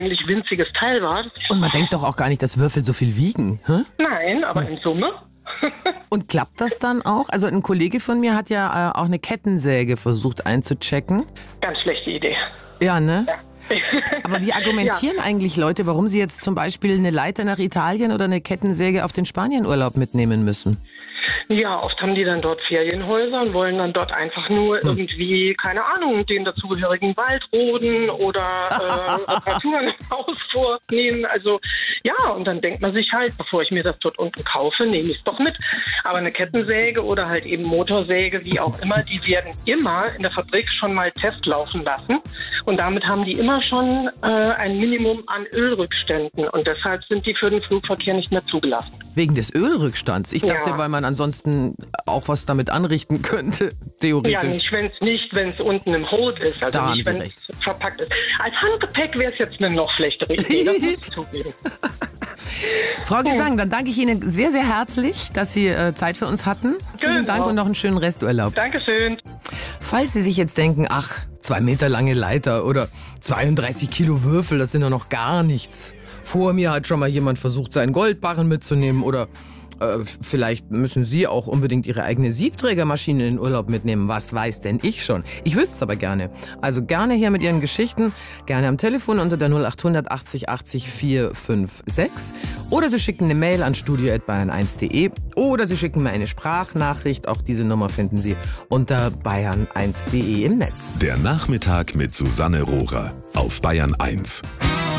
eigentlich winziges Teil war. Und man denkt doch auch gar nicht, dass Würfel so viel wiegen. Hä? Nein, aber in Summe. Und klappt das dann auch? Also ein Kollege von mir hat ja auch eine Kettensäge versucht einzuchecken. Ganz schlechte Idee. Ja, ne? Ja. Aber wie argumentieren eigentlich Leute, warum sie jetzt zum Beispiel eine Leiter nach Italien oder eine Kettensäge auf den Spanienurlaub mitnehmen müssen? Ja, oft haben die dann dort Ferienhäuser und wollen dann dort einfach nur irgendwie, keine Ahnung, den dazugehörigen Wald roden oder Reparaturen im Haus vornehmen. Also ja, und dann denkt man sich halt, bevor ich mir das dort unten kaufe, nehme ich es doch mit. Aber eine Kettensäge oder halt eben Motorsäge, wie auch immer, die werden immer in der Fabrik schon mal testlaufen lassen. Und damit haben die immer schon ein Minimum an Ölrückständen. Und deshalb sind die für den Flugverkehr nicht mehr zugelassen. Wegen des Ölrückstands? Ich dachte, weil man ansonsten auch was damit anrichten könnte, theoretisch. Ja, nicht, wenn es unten im Hold ist, also Da nicht, haben wenn Sie es verpackt ist. Als Handgepäck wäre es jetzt eine noch schlechtere Idee, das muss ich zugeben. Frau Gesang, dann danke ich Ihnen sehr, sehr herzlich, dass Sie Zeit für uns hatten. Vielen Dank und noch einen schönen Resturlaub. Dankeschön. Falls Sie sich jetzt denken, ach, 2 Meter lange Leiter oder 32 Kilo Würfel, das sind doch noch gar nichts. Vor mir hat schon mal jemand versucht, seinen Goldbarren mitzunehmen oder vielleicht müssen Sie auch unbedingt Ihre eigene Siebträgermaschine in den Urlaub mitnehmen. Was weiß denn ich schon? Ich wüsste es aber gerne. Also gerne hier mit Ihren Geschichten, gerne am Telefon unter der 0800 80 80 456 oder Sie schicken eine Mail an studio@bayern1.de oder Sie schicken mir eine Sprachnachricht. Auch diese Nummer finden Sie unter bayern1.de im Netz. Der Nachmittag mit Susanne Rohrer auf Bayern 1.